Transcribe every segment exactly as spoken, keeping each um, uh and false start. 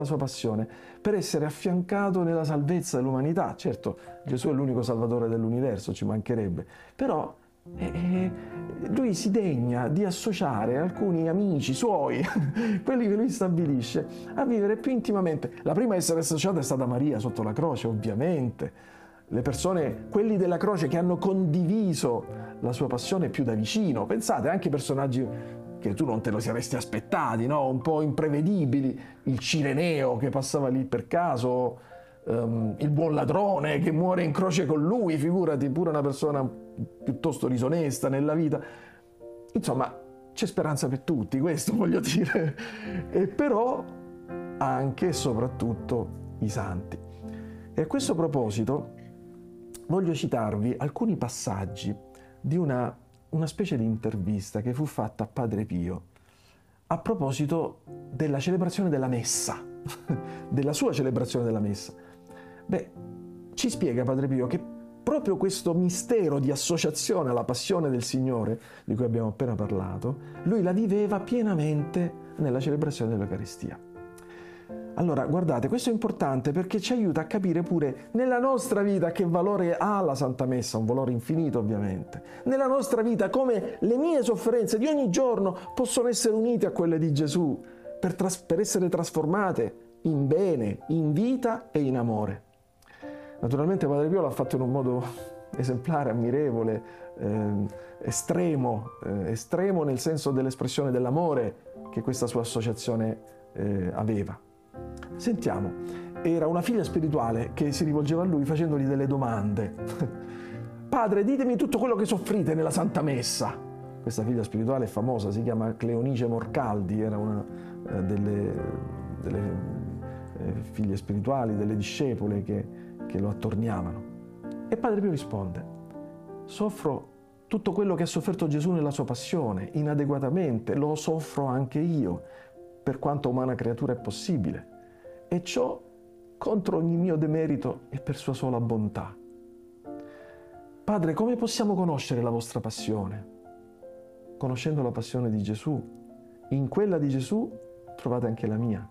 la sua passione per essere affiancato nella salvezza dell'umanità. Certo, Gesù è l'unico salvatore dell'universo, ci mancherebbe, però eh, lui si degna di associare alcuni amici suoi, quelli che lui stabilisce, a vivere più intimamente. La prima a essere associata è stata Maria sotto la croce, ovviamente. Le persone, quelli della croce che hanno condiviso la sua passione più da vicino. Pensate, anche personaggi che tu non te lo saresti aspettati, no? Un po' imprevedibili, il Cireneo che passava lì per caso, um, il buon ladrone che muore in croce con lui, figurati, pure una persona piuttosto disonesta nella vita. Insomma, c'è speranza per tutti, questo voglio dire. E però anche e soprattutto i santi. E a questo proposito voglio citarvi alcuni passaggi di una una specie di intervista che fu fatta a Padre Pio a proposito della celebrazione della messa, della sua celebrazione della messa. Beh, ci spiega Padre Pio che proprio questo mistero di associazione alla passione del Signore, di cui abbiamo appena parlato, lui la viveva pienamente nella celebrazione dell'Eucaristia. Allora, guardate, questo è importante perché ci aiuta a capire pure nella nostra vita che valore ha la Santa Messa, un valore infinito ovviamente. Nella nostra vita come le mie sofferenze di ogni giorno possono essere unite a quelle di Gesù per, tras- per essere trasformate in bene, in vita e in amore. Naturalmente Padre Pio l'ha fatto in un modo esemplare, ammirevole, eh, estremo, eh, estremo nel senso dell'espressione dell'amore che questa sua associazione eh, aveva. Sentiamo, era una figlia spirituale che si rivolgeva a lui facendogli delle domande. Padre, ditemi tutto quello che soffrite nella Santa Messa. Questa figlia spirituale è famosa, si chiama Cleonice Morcaldi, era una eh, delle, delle eh, figlie spirituali, delle discepole che, che lo attorniavano. E Padre Pio risponde, soffro tutto quello che ha sofferto Gesù nella sua passione, inadeguatamente, lo soffro anche io, per quanto umana creatura è possibile, e ciò contro ogni mio demerito e per sua sola bontà. Padre, come possiamo conoscere la vostra passione? Conoscendo la passione di Gesù. In quella di Gesù trovate anche la mia.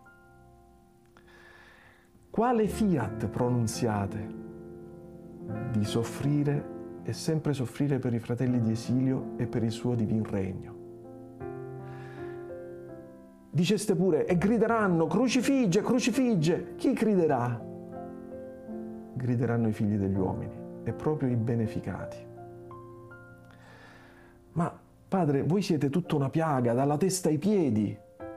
Quale fiat pronunziate? Di soffrire e sempre soffrire per i fratelli di esilio e per il suo divin regno. Diceste pure, e grideranno, crocifigge, crocifigge. Chi griderà? Grideranno i figli degli uomini, e proprio i beneficati. Ma, Padre, voi siete tutta una piaga, dalla testa ai piedi.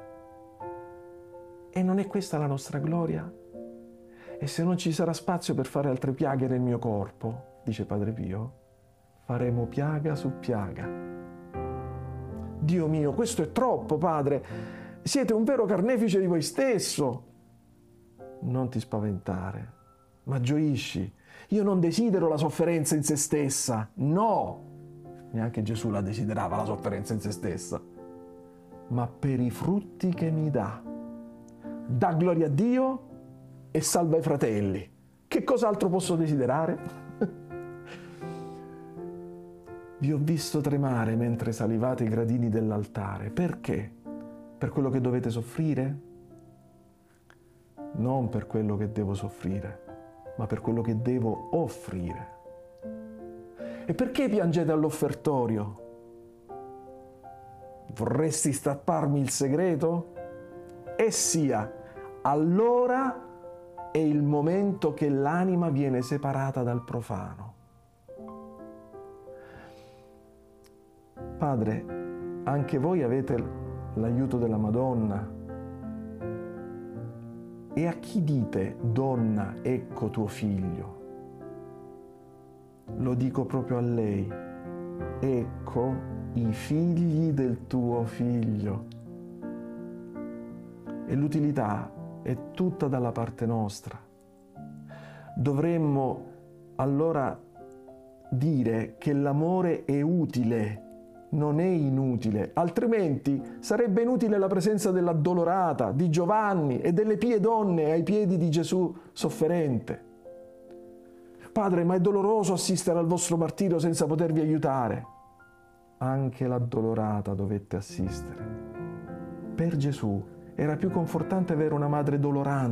E non è questa la nostra gloria? E se non ci sarà spazio per fare altre piaghe nel mio corpo, dice Padre Pio, faremo piaga su piaga. Dio mio, questo è troppo, Padre. Siete un vero carnefice di voi stesso. Non ti spaventare, ma gioisci. Io non desidero la sofferenza in se stessa. No! Neanche Gesù la desiderava la sofferenza in se stessa. Ma per i frutti che mi dà. Dà gloria a Dio e salva i fratelli. Che cos'altro posso desiderare? Vi ho visto tremare mentre salivate i gradini dell'altare. Perché? Per quello che dovete soffrire? Non per quello che devo soffrire, ma per quello che devo offrire. E perché piangete all'offertorio? Vorresti strapparmi il segreto? E sia, allora è il momento che l'anima viene separata dal profano. Padre, anche voi avete l'aiuto della Madonna. E a chi dite, donna, ecco tuo figlio? Lo dico proprio a lei. Ecco i figli del tuo figlio. E l'utilità è tutta dalla parte nostra. Dovremmo allora dire che l'amore è utile, non è inutile, altrimenti sarebbe inutile la presenza dell'addolorata, di Giovanni e delle pie donne ai piedi di Gesù sofferente. Padre, ma è doloroso assistere al vostro martirio senza potervi aiutare. Anche l'addolorata dovette assistere. Per Gesù era più confortante avere una madre dolorante